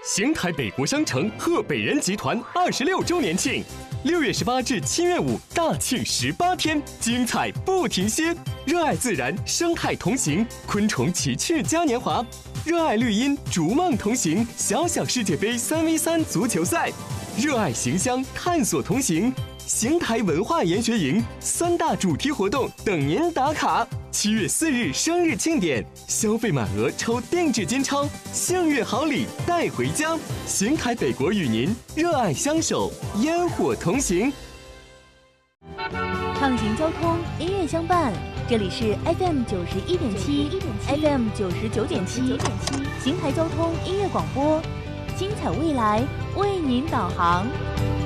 邢台北国商城贺北人集团26周年庆，6月18至7月5，大庆18天，精彩不停歇。热爱自然，生态同行，昆虫奇趣嘉年华；热爱绿荫，逐梦同行，小小世界杯3v3足球赛；热爱行乡，探索同行。邢台文化研学营3大主题活动等您打卡。7月4日生日庆典，消费满额抽定制金钞，幸运好礼带回家。邢台北国与您热爱相守，烟火同行。 畅行交通，音乐相伴。这里是 FM 91.7 ，FM 99.7，邢台交通音乐广播，精彩未来为您导航。